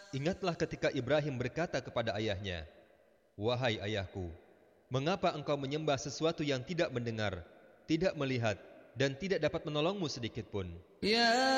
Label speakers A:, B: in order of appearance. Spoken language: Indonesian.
A: Ingatlah ketika Ibrahim berkata kepada ayahnya, "Wahai ayahku, mengapa engkau menyembah sesuatu yang tidak mendengar, tidak melihat, dan tidak dapat menolongmu sedikitpun?"
B: Ya